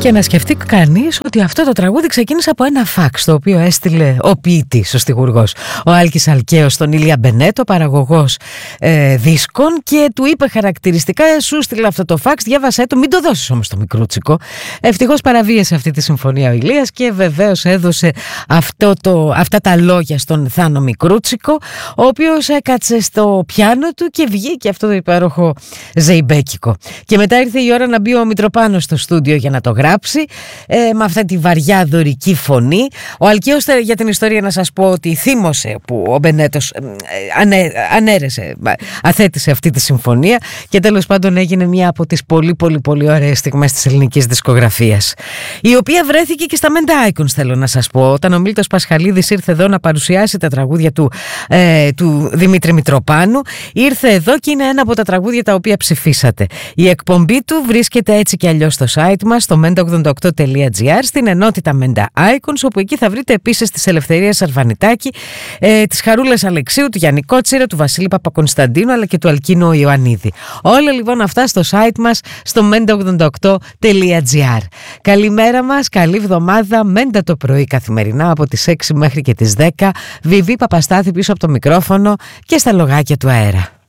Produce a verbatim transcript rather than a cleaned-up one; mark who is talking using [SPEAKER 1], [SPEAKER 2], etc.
[SPEAKER 1] Και να σκεφτεί κανείς ότι αυτό το τραγούδι ξεκίνησε από ένα φαξ το οποίο έστειλε ο ποιητής, ο στιχουργός, ο Άλκης Αλκαίος, στον Ηλία Μπενέτο, παραγωγός ε, δίσκων, και του είπε χαρακτηριστικά: σου στείλε αυτό το φαξ, διάβασέ το, μην το δώσεις όμως στο Μικρούτσικο. Ευτυχώς παραβίασε αυτή τη συμφωνία ο Ηλίας και βεβαίως έδωσε αυτό το, αυτά τα λόγια στον Θάνο Μικρούτσικο, ο οποίος έκατσε στο πιάνο του και βγήκε αυτό το υπέροχο ζεϊμπέκικο. Και μετά ήρθε η ώρα να μπει ο Μητροπάνος στο στούντιο για να το γράψει, ε, με αυτή τη βαριά δωρική φωνή. Ο Αλκαίος, για την ιστορία να σας πω ότι θύμωσε που ο Μπενέτος ε, ανέ, ανέρεσε, αθέτησε αυτή τη συμφωνία, και τέλος πάντων έγινε μια από τις πολύ πολύ πολύ ωραίες στιγμές της ελληνικής δισκογραφίας, η οποία βρέθηκε και στα Menda Icons, θέλω να σας πω, όταν ο Μίλτος Πασχαλίδης ήρθε εδώ να παρουσιάσει τα τραγούδια του, ε, του Δημήτρη Μητροπάνου. Ήρθε εδώ και είναι ένα από τα τραγούδια τα οποία ψηφίσατε. Η εκπομπή του βρίσκεται έτσι και αλλιώς στο site μας, στο μέντα ογδόντα οκτώ τελεία τζι άρ, στην ενότητα Menda Icons, όπου εκεί θα βρείτε επίσης της Ελευθερίας Αρβανιτάκη, ε, της Χαρούλας Αλεξίου, του Γιάννη Κότσιρα, του Βασίλη Παπακωνσταντίνου, αλλά και του Αλκίνου Ιωαννίδη. Όλα λοιπόν αυτά στο site μας, στο μέντα ογδόντα οκτώ τελεία τζι άρ. Καλημέρα μας, καλή εβδομάδα. Menda το πρωί καθημερινά από τις έξι μέχρι και τις δέκα. Βιβί Παπαστάθη πίσω από το μικρόφωνο και στα λογάκια του αέρα.